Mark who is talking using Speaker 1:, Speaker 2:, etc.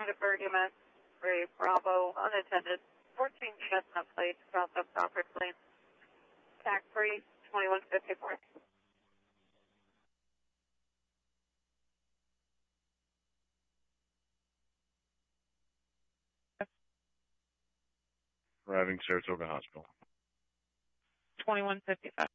Speaker 1: Credit Argument, 3 Bravo, unattended, 14 Chestnut Plate, south of Crawford Lane. TAC 3, 2154.
Speaker 2: Arriving Saratoga Hospital.
Speaker 1: 2155.